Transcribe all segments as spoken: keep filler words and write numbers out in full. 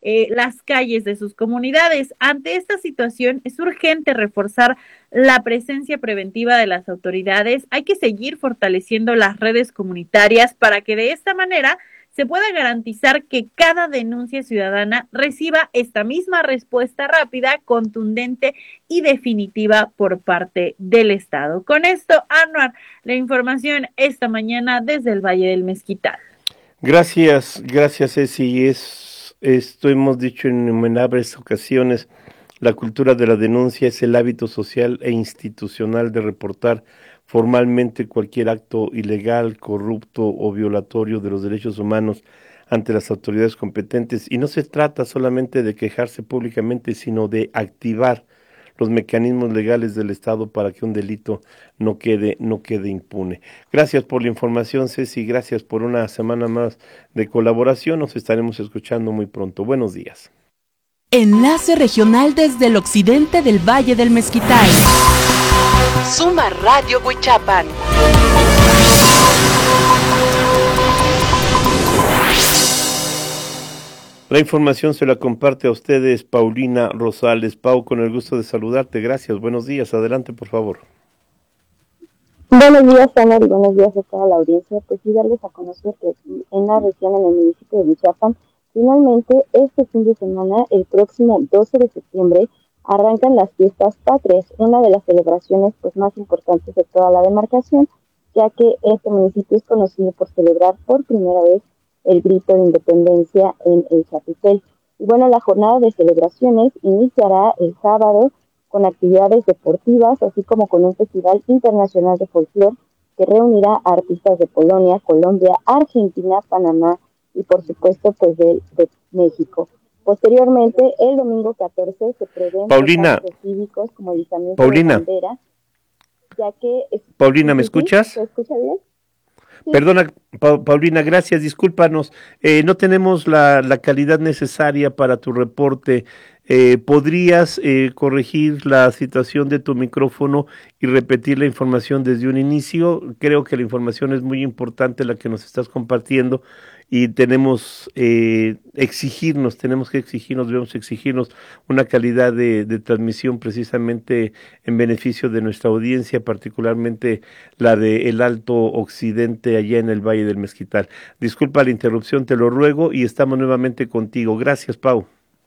eh, las calles de sus comunidades. Ante esta situación es urgente reforzar la presencia preventiva de las autoridades. Hay que seguir fortaleciendo las redes comunitarias para que de esta manera se pueda garantizar que cada denuncia ciudadana reciba esta misma respuesta rápida, contundente y definitiva por parte del Estado. Con esto, Anuar, la información esta mañana desde el Valle del Mezquital. Gracias, gracias Ceci. Es, esto hemos dicho en innumerables ocasiones, la cultura de la denuncia es el hábito social e institucional de reportar formalmente cualquier acto ilegal, corrupto o violatorio de los derechos humanos ante las autoridades competentes. Y no se trata solamente de quejarse públicamente, sino de activar los mecanismos legales del Estado para que un delito no quede, no quede impune. Gracias por la información, Ceci, gracias por una semana más de colaboración. Nos estaremos escuchando muy pronto. Buenos días. Enlace regional desde el occidente del Valle del Mezquital. Suma Radio Huichapan. La información se la comparte a ustedes Paulina Rosales. Pau, con el gusto de saludarte. Gracias. Buenos días. Adelante, por favor. Buenos días, Ana, y buenos días a toda la audiencia. Pues sí, darles a conocer que en la región, en el municipio de Huichapan, finalmente este fin de semana, el próximo doce de septiembre, arrancan las fiestas patrias, una de las celebraciones pues más importantes de toda la demarcación, ya que este municipio es conocido por celebrar por primera vez el grito de independencia en el Chapitel. Y bueno, la jornada de celebraciones iniciará el sábado con actividades deportivas, así como con un festival internacional de folclore que reunirá a artistas de Polonia, Colombia, Argentina, Panamá y por supuesto pues de, de México. Posteriormente, el domingo catorce se prevén Paulina, actos cívicos como el izamiento Paulina, de bandera, ya que... Paulina, ¿me escuchas? ¿Se escucha bien? Sí. Perdona, pa Paulina, gracias, discúlpanos, eh, no tenemos la, la calidad necesaria para tu reporte. Eh, ¿Podrías eh, corregir la situación de tu micrófono y repetir la información desde un inicio? Creo que la información es muy importante la que nos estás compartiendo y tenemos eh, exigirnos, tenemos que exigirnos, debemos exigirnos una calidad de, de transmisión precisamente en beneficio de nuestra audiencia, particularmente la de el Alto Occidente allá en el Valle del Mezquital. Disculpa la interrupción, te lo ruego y estamos nuevamente contigo. Gracias, Pau.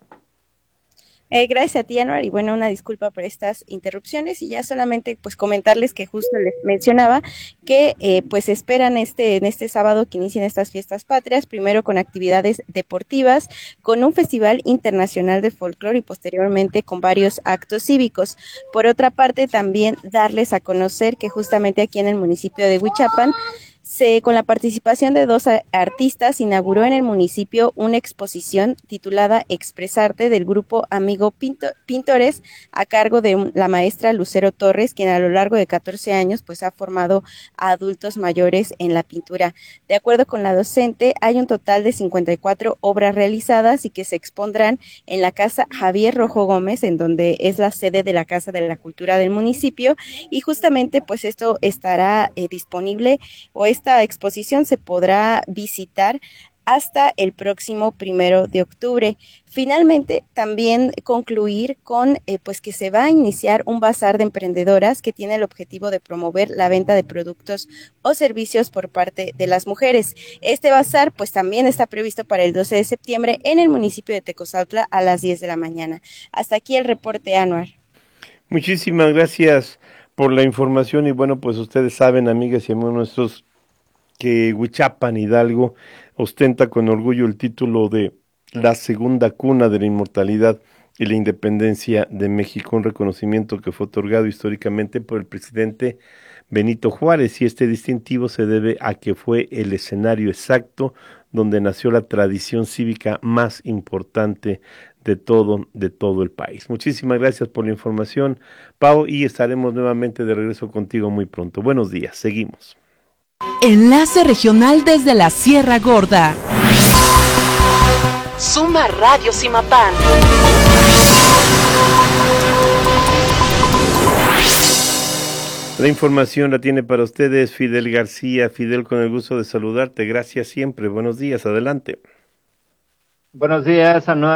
Eh, gracias a ti, Anuar, y bueno, una disculpa por estas interrupciones y ya solamente pues comentarles que justo les mencionaba que eh, pues esperan este en este sábado que inicien estas fiestas patrias, primero con actividades deportivas, con un festival internacional de folclore y posteriormente con varios actos cívicos. Por otra parte, también darles a conocer que justamente aquí en el municipio de Huichapan, Se, con la participación de dos artistas, inauguró en el municipio una exposición titulada Expresarte del grupo Amigo Pinto, Pintores a cargo de un, la maestra Lucero Torres, quien a lo largo de catorce años pues ha formado a adultos mayores en la pintura. De acuerdo con la docente, hay un total de cincuenta y cuatro obras realizadas y que se expondrán en la Casa Javier Rojo Gómez, en donde es la sede de la Casa de la Cultura del municipio, y justamente pues esto estará eh, disponible o es Esta exposición se podrá visitar hasta el próximo primero de octubre. Finalmente, también concluir con eh, pues que se va a iniciar un bazar de emprendedoras que tiene el objetivo de promover la venta de productos o servicios por parte de las mujeres. Este bazar pues también está previsto para el doce de septiembre en el municipio de Tecozautla a las diez de la mañana. Hasta aquí el reporte, Anuar. Muchísimas gracias por la información y bueno, pues ustedes saben, amigas y amigos nuestros, que Huichapan, Hidalgo, ostenta con orgullo el título de la segunda cuna de la inmortalidad y la independencia de México, un reconocimiento que fue otorgado históricamente por el presidente Benito Juárez, y este distintivo se debe a que fue el escenario exacto donde nació la tradición cívica más importante de todo, de todo el país. Muchísimas gracias por la información, Pau, y estaremos nuevamente de regreso contigo muy pronto. Buenos días, seguimos. Enlace regional desde la Sierra Gorda. Suma Radio Simapán. La información la tiene para ustedes Fidel García. Fidel, con el gusto de saludarte. Gracias siempre. Buenos días. Adelante. Buenos días, Anuar.